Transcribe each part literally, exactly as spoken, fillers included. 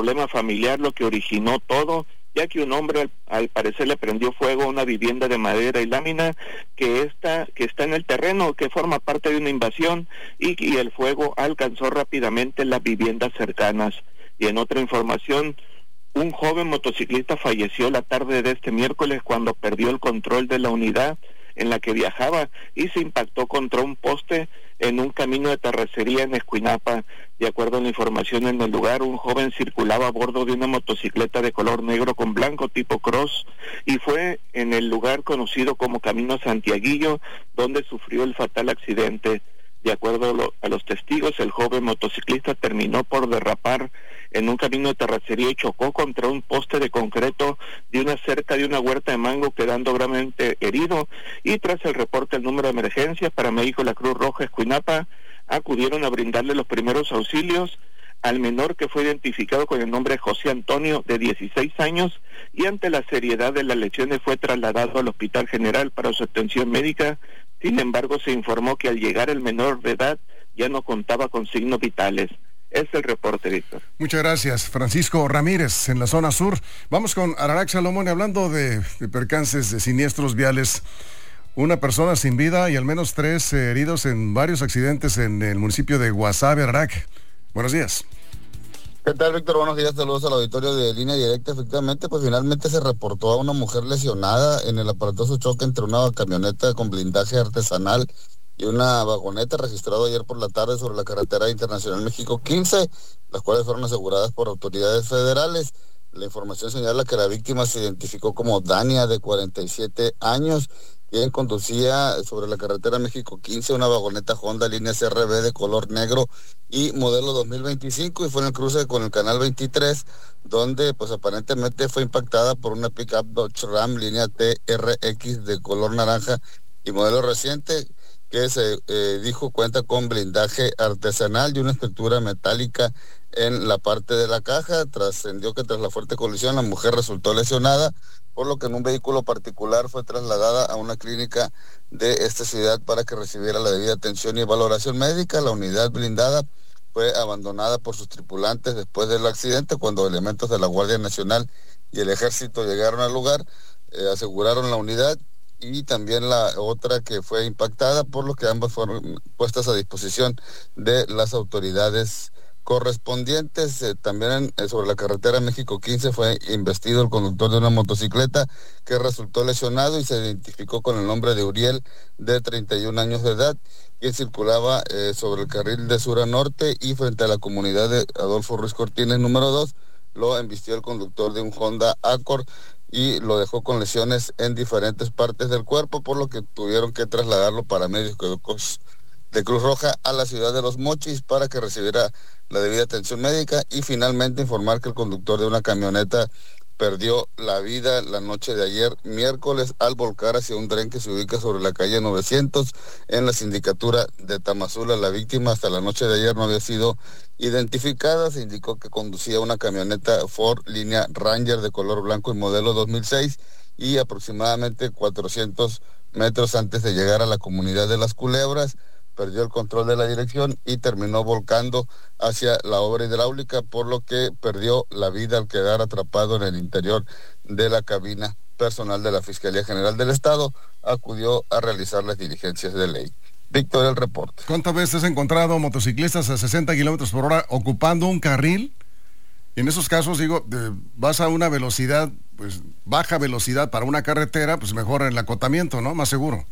problema familiar lo que originó todo, ya que un hombre al, al parecer le prendió fuego a una vivienda de madera y lámina que está, que está en el terreno, que forma parte de una invasión, y, y el fuego alcanzó rápidamente las viviendas cercanas. Y en otra información, un joven motociclista falleció la tarde de este miércoles cuando perdió el control de la unidad en la que viajaba y se impactó contra un poste en un camino de terracería en Escuinapa. De acuerdo a la información en el lugar, un joven circulaba a bordo de una motocicleta de color negro con blanco tipo cross y fue en el lugar conocido como Camino Santiaguillo donde sufrió el fatal accidente. De acuerdo a, lo, a los testigos, el joven motociclista terminó por derrapar en un camino de terracería y chocó contra un poste de concreto de una cerca de una huerta de mango, quedando gravemente herido. Y tras el reporte del número de emergencias, paramédicos de la Cruz Roja Escuinapa acudieron a brindarle los primeros auxilios al menor, que fue identificado con el nombre de José Antonio, de dieciséis años, y ante la seriedad de las lesiones fue trasladado al Hospital General para su atención médica. Sin embargo, se informó que al llegar el menor de edad ya no contaba con signos vitales. Es el reporte, Víctor. Muchas gracias, Francisco Ramírez, en la zona sur. Vamos con Ararak Salomón, hablando de, de percances, de siniestros viales. Una persona sin vida y al menos tres eh, heridos en varios accidentes en el municipio de Guasave. Ararak, buenos días. ¿Qué tal, Víctor? Buenos días, saludos al auditorio de Línea Directa. Efectivamente, pues finalmente se reportó a una mujer lesionada en el aparatoso choque entre una camioneta con blindaje artesanal y una vagoneta registrado ayer por la tarde sobre la carretera internacional México quince, las cuales fueron aseguradas por autoridades federales. La información señala que la víctima se identificó como Dania, de cuarenta y siete años, quien conducía sobre la carretera México quince una vagoneta Honda línea C R B de color negro y modelo dos mil veinticinco, y fue en el cruce con el canal veintitrés, donde pues aparentemente fue impactada por una pickup Dodge Ram línea T R X de color naranja y modelo reciente, que se eh, dijo cuenta con blindaje artesanal y una estructura metálica en la parte de la caja. Trascendió que tras la fuerte colisión la mujer resultó lesionada, por lo que en un vehículo particular fue trasladada a una clínica de esta ciudad para que recibiera la debida atención y valoración médica. La unidad blindada fue abandonada por sus tripulantes después del accidente, cuando elementos de la Guardia Nacional y el Ejército llegaron al lugar, eh, aseguraron la unidad y también la otra que fue impactada, por lo que ambas fueron puestas a disposición de las autoridades correspondientes. Eh, también eh, sobre la carretera México quince fue investido el conductor de una motocicleta, que resultó lesionado y se identificó con el nombre de Uriel, de treinta y un años de edad, quien circulaba eh, sobre el carril de sur a norte y frente a la comunidad de Adolfo Ruiz Cortines número dos. Lo embistió el conductor de un Honda Accord y lo dejó con lesiones en diferentes partes del cuerpo, por lo que tuvieron que trasladarlo paramédicos de Cruz Roja a la ciudad de Los Mochis para que recibiera la debida atención médica. Y finalmente informar que el conductor de una camioneta perdió la vida la noche de ayer miércoles al volcar hacia un tren que se ubica sobre la calle novecientos en la sindicatura de Tamazula. La víctima hasta la noche de ayer no había sido identificada. Se indicó que conducía una camioneta Ford línea Ranger de color blanco y modelo dos mil seis, y aproximadamente cuatrocientos metros antes de llegar a la comunidad de Las Culebras perdió el control de la dirección y terminó volcando hacia la obra hidráulica, por lo que perdió la vida al quedar atrapado en el interior de la cabina. Personal de la Fiscalía General del Estado acudió a realizar las diligencias de ley. Víctor, el reporte. ¿Cuántas veces has encontrado motociclistas a sesenta kilómetros por hora ocupando un carril? Y en esos casos, digo, de, vas a una velocidad, pues baja velocidad para una carretera, pues mejor el acotamiento, ¿no? Más seguro.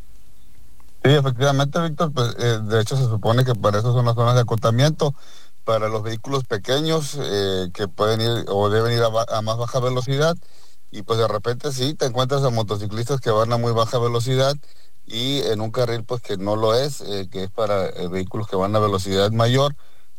Sí, efectivamente, Víctor, pues eh, de hecho se supone que para eso son las zonas de acotamiento, para los vehículos pequeños eh, que pueden ir o deben ir a, a más baja velocidad, y pues de repente sí, te encuentras a motociclistas que van a muy baja velocidad y en un carril pues que no lo es, eh, que es para eh, vehículos que van a velocidad mayor,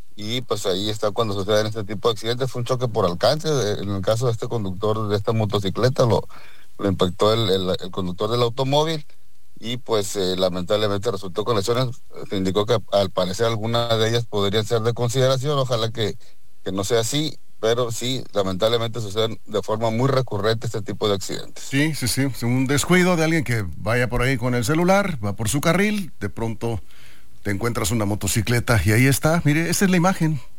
y pues ahí está cuando suceden este tipo de accidentes. Fue un choque por alcance, en el caso de este conductor de esta motocicleta lo, lo impactó el, el, el conductor del automóvil, y pues eh, lamentablemente resultó con lesiones. Se indicó que al parecer algunas de ellas podrían ser de consideración, ojalá que, que no sea así, pero sí, lamentablemente suceden de forma muy recurrente este tipo de accidentes. Sí, sí, sí, un descuido de alguien que vaya por ahí con el celular, va por su carril, de pronto te encuentras una motocicleta y ahí está, mire, esa es la imagen.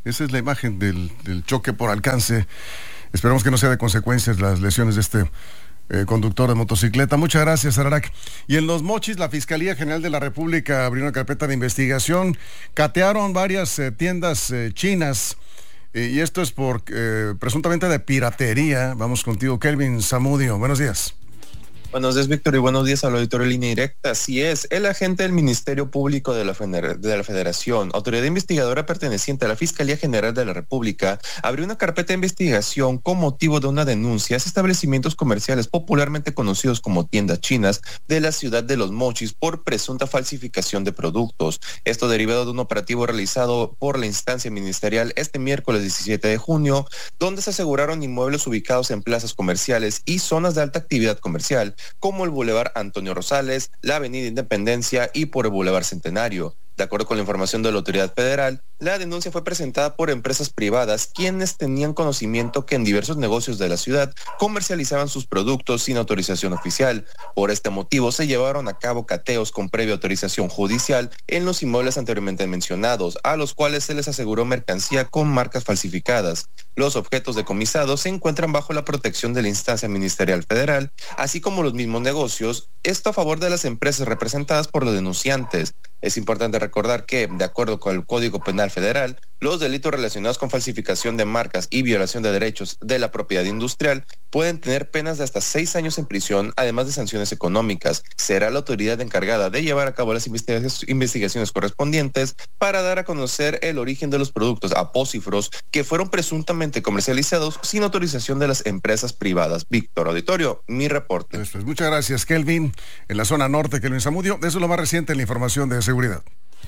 esa es la imagen del, del choque por alcance. Esperemos que no sea de consecuencias las lesiones de este eh, conductor de motocicleta. Muchas gracias, Ararac. Y en Los Mochis, la Fiscalía General de la República abrió una carpeta de investigación. Catearon varias eh, tiendas eh, chinas. Eh, y esto es por eh, presuntamente de piratería. Vamos contigo, Kelvin Zamudio. Buenos días. Buenos días, Víctor, y buenos días al auditorio Línea Directa. Así es, el agente del Ministerio Público de la, Feder- de la Federación, autoridad investigadora perteneciente a la Fiscalía General de la República, abrió una carpeta de investigación con motivo de una denuncia a establecimientos comerciales popularmente conocidos como tiendas chinas de la ciudad de Los Mochis por presunta falsificación de productos. Esto derivado de un operativo realizado por la instancia ministerial este miércoles diecisiete de junio, donde se aseguraron inmuebles ubicados en plazas comerciales y zonas de alta actividad comercial, como el Boulevard Antonio Rosales, la Avenida Independencia y por el Boulevard Centenario. De acuerdo con la información de la autoridad federal, la denuncia fue presentada por empresas privadas quienes tenían conocimiento que en diversos negocios de la ciudad comercializaban sus productos sin autorización oficial. Por este motivo se llevaron a cabo cateos con previa autorización judicial en los inmuebles anteriormente mencionados, a los cuales se les aseguró mercancía con marcas falsificadas. Los objetos decomisados se encuentran bajo la protección de la instancia ministerial federal, así como los mismos negocios, esto a favor de las empresas representadas por los denunciantes. Es importante recordar que, de acuerdo con el Código Penal Federal, los delitos relacionados con falsificación de marcas y violación de derechos de la propiedad industrial pueden tener penas de hasta seis años en prisión, además de sanciones económicas. Será la autoridad encargada de llevar a cabo las investigaciones correspondientes para dar a conocer el origen de los productos apócifros que fueron presuntamente comercializados sin autorización de las empresas privadas. Víctor, auditorio, mi reporte. Pues, pues, muchas gracias, Kelvin. En la zona norte, Kelvin Zamudio. Eso es lo más reciente en la información de seguridad.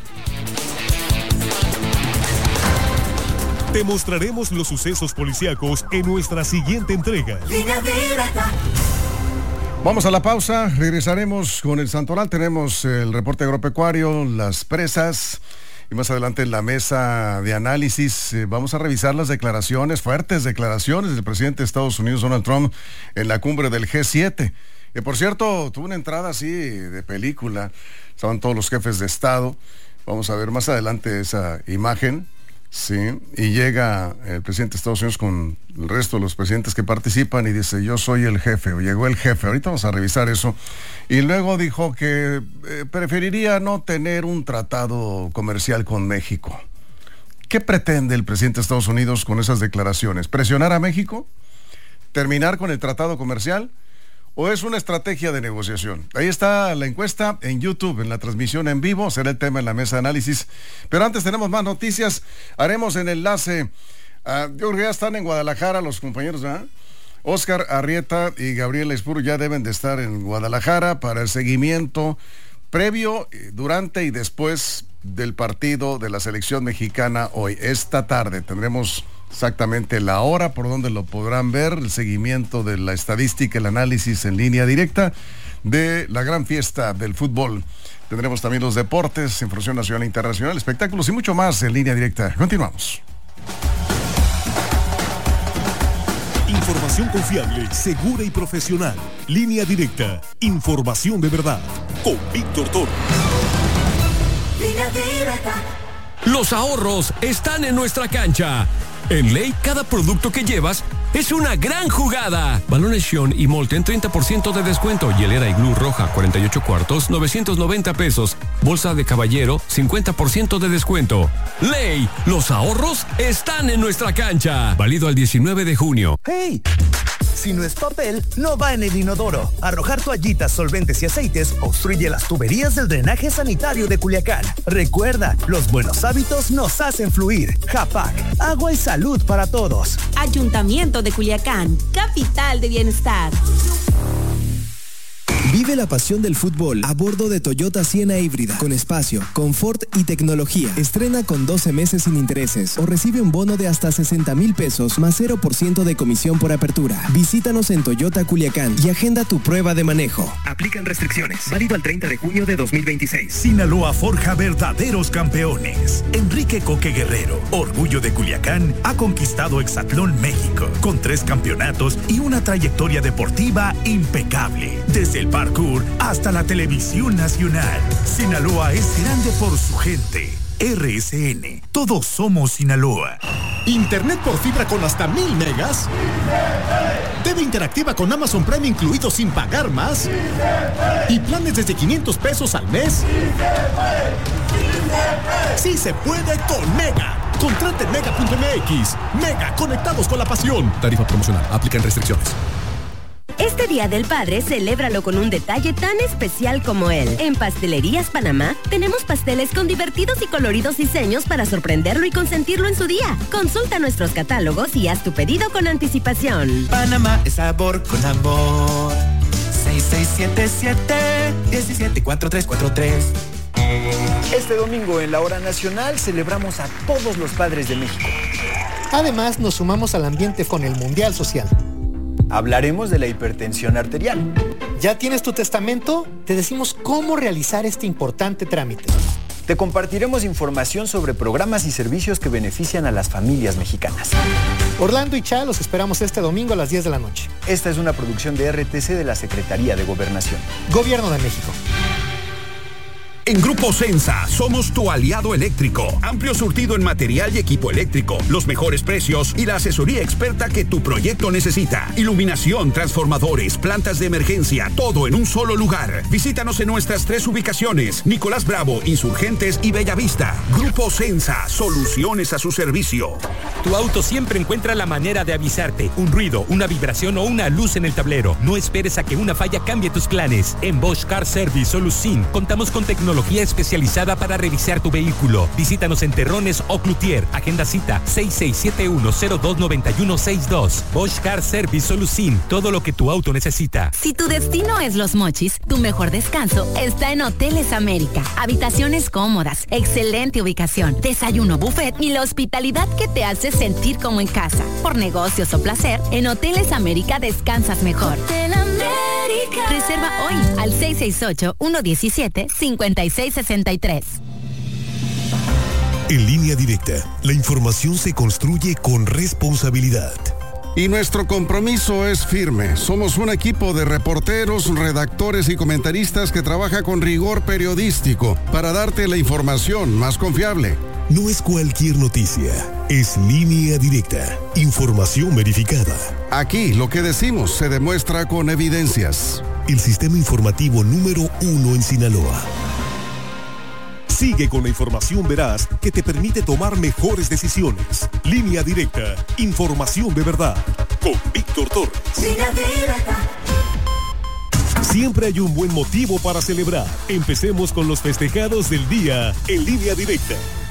Te mostraremos los sucesos policíacos en nuestra siguiente entrega. Vamos a la pausa, regresaremos con el Santoral, tenemos el reporte agropecuario, las presas y más adelante en la mesa de análisis eh, vamos a revisar las declaraciones, fuertes declaraciones del presidente de Estados Unidos, Donald Trump, en la cumbre del G siete. Que por cierto, tuvo una entrada así de película, estaban todos los jefes de Estado, vamos a ver más adelante esa imagen. Sí, y llega el presidente de Estados Unidos con el resto de los presidentes que participan y dice, yo soy el jefe, o llegó el jefe, ahorita vamos a revisar eso. Y luego dijo que eh, preferiría no tener un tratado comercial con México. ¿Qué pretende el presidente de Estados Unidos con esas declaraciones? ¿Presionar a México? ¿Terminar con el tratado comercial? ¿O es una estrategia de negociación? Ahí está la encuesta en YouTube, en la transmisión en vivo, será el tema en la mesa de análisis. Pero antes tenemos más noticias, haremos el enlace. Uh, yo creo que ya están en Guadalajara los compañeros, ¿verdad? Oscar Arrieta y Gabriel Espuro ya deben de estar en Guadalajara para el seguimiento previo, durante y después del partido de la selección mexicana hoy. Esta tarde tendremos exactamente la hora por donde lo podrán ver, el seguimiento de la estadística, el análisis en línea directa de la gran fiesta del fútbol. Tendremos también los deportes, información nacional e internacional, espectáculos y mucho más en línea directa. Continuamos. Información confiable, segura y profesional. Línea directa. Información de verdad. Con Víctor Toro. Línea directa. Los ahorros están en nuestra cancha. En Ley, cada producto que llevas es una gran jugada. Balones Xion y Molten, treinta por ciento de descuento. Hielera Iglú roja, cuarenta y ocho cuartos, novecientos noventa pesos. Bolsa de caballero, cincuenta por ciento de descuento. Ley, los ahorros están en nuestra cancha. Válido al diecinueve de junio. ¡Hey! Si no es papel, no va en el inodoro. Arrojar toallitas, solventes y aceites obstruye las tuberías del drenaje sanitario de Culiacán. Recuerda, los buenos hábitos nos hacen fluir. Japac, agua y salud para todos. Ayuntamiento de Culiacán, capital de bienestar. Vive la pasión del fútbol a bordo de Toyota Siena híbrida, con espacio, confort y tecnología. Estrena con doce meses sin intereses o recibe un bono de hasta sesenta mil pesos más cero por ciento de comisión por apertura. Visítanos en Toyota Culiacán y agenda tu prueba de manejo. Aplican restricciones. Válido al treinta de junio de dos mil veintiséis. Sinaloa forja verdaderos campeones. Enrique Coque Guerrero, orgullo de Culiacán, ha conquistado Hexatlón México con tres campeonatos y una trayectoria deportiva impecable. Desde el parkour hasta la televisión nacional. Sinaloa es grande por su gente R S N. Todos somos Sinaloa. Internet por fibra con hasta mil megas. T V interactiva con Amazon Prime incluido sin pagar más. Y planes desde quinientos pesos al mes. Sí se puede con Mega. Contrate mega punto m x. Mega, conectados con la pasión. Tarifa promocional. Aplican restricciones. Este Día del Padre, celébralo con un detalle tan especial como él. En Pastelerías Panamá, tenemos pasteles con divertidos y coloridos diseños para sorprenderlo y consentirlo en su día. Consulta nuestros catálogos y haz tu pedido con anticipación. Panamá es sabor con amor. seis seis siete siete, uno siete cuatro tres cuatro tres. Este domingo en la Hora Nacional celebramos a todos los padres de México. Además, nos sumamos al ambiente con el Mundial Social. Hablaremos de la hipertensión arterial. ¿Ya tienes tu testamento? Te decimos cómo realizar este importante trámite. Te compartiremos información sobre programas y servicios que benefician a las familias mexicanas. Orlando y Cha los esperamos este domingo a las diez de la noche. Esta es una producción de R T C de la Secretaría de Gobernación. Gobierno de México. En Grupo Sensa somos tu aliado eléctrico. Amplio surtido en material y equipo eléctrico, los mejores precios y la asesoría experta que tu proyecto necesita. Iluminación, transformadores, plantas de emergencia, todo en un solo lugar. Visítanos en nuestras tres ubicaciones: Nicolás Bravo, Insurgentes y Bellavista. Grupo Sensa, soluciones a su servicio. Tu auto siempre encuentra la manera de avisarte. Un ruido, una vibración o una luz en el tablero. No esperes a que una falla cambie tus planes. En Bosch Car Service Solusin contamos con tecnología especializada para revisar tu vehículo. Visítanos en Terrones o Cloutier. Agenda cita seis seis siete uno cero dos nueve uno seis dos. Bosch Car Service Solusin. Todo lo que tu auto necesita. Si tu destino es Los Mochis, tu mejor descanso está en Hoteles América. Habitaciones cómodas, excelente ubicación, desayuno buffet y la hospitalidad que te hace sentir como en casa. Por negocios o placer, en Hoteles América descansas mejor. Hotel América. Reserva hoy al seis seis ocho, uno uno siete, cinco seis seis tres. En Línea Directa, la información se construye con responsabilidad. Y nuestro compromiso es firme. Somos un equipo de reporteros, redactores y comentaristas que trabaja con rigor periodístico para darte la información más confiable. No es cualquier noticia, es Línea Directa, información verificada. Aquí lo que decimos se demuestra con evidencias. El sistema informativo número uno en Sinaloa. Sigue con la información veraz que te permite tomar mejores decisiones. Línea Directa, información de verdad. Con Víctor Torres. Línea Directa. Siempre hay un buen motivo para celebrar. Empecemos con los festejados del día en Línea Directa.